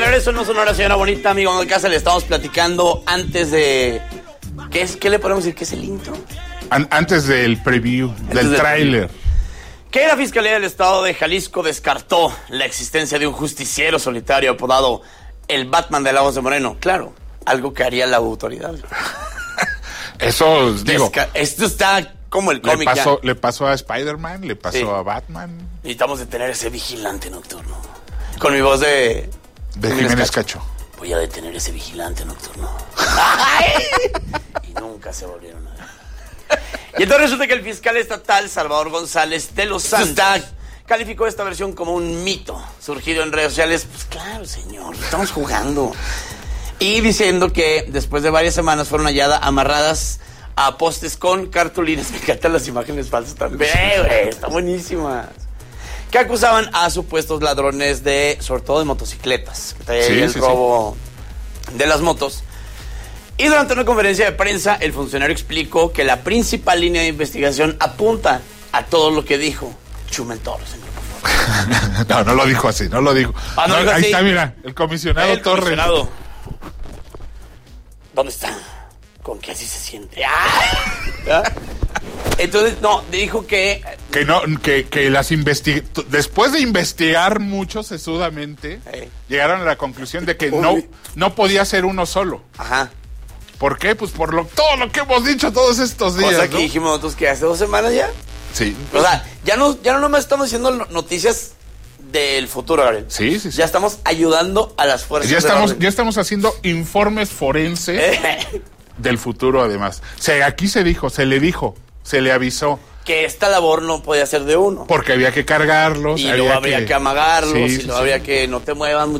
regreso en Sonora, señora bonita, amigo de casa, le estamos platicando antes de... ¿Qué le podemos decir? ¿Qué es el intro? Antes del preview, del tráiler. Que la Fiscalía del Estado de Jalisco descartó la existencia de un justiciero solitario apodado el Batman de Lagos de Moreno. Claro, algo que haría la autoridad. Eso, digo... Esto está como el cómic. Le pasó a Spider-Man, le pasó a Batman. Necesitamos detener ese vigilante nocturno. Con mi voz de Jiménez Cacho. Voy a detener ese vigilante nocturno. Y nunca se volvieron a ver. Y entonces resulta que el fiscal estatal Salvador González de los Santos calificó esta versión como un mito surgido en redes sociales. Pues claro, señor, estamos jugando. Y diciendo que después de varias semanas fueron halladas amarradas a postes con cartulinas. Me encantan las imágenes falsas también, güey, están buenísimas. Que acusaban a supuestos ladrones sobre todo de motocicletas, que traían el robo de las motos. Y durante una conferencia de prensa, el funcionario explicó que la principal línea de investigación apunta a todo lo que dijo Chumel Torres, señor, por favor. No lo dijo así, no lo dijo. No, ahí así. está, mira, el comisionado Torres. ¿Dónde está? ¿Con qué así se siente? Entonces, dijo que después de investigar mucho sesudamente, llegaron a la conclusión de que no podía ser uno solo. Ajá. ¿Por qué? Pues por todo lo que hemos dicho todos estos días. O sea, que dijimos nosotros que hace 2 semanas ya. Sí. O sea, ya no nomás estamos diciendo noticias del futuro, Gabriel. Sí. Ya estamos ayudando a las fuerzas. Ya estamos haciendo informes forenses del futuro, además. Aquí se le avisó que esta labor no podía ser de uno. Porque había que cargarlos. Y luego habría que amagarlos. Y luego habría que no te muevan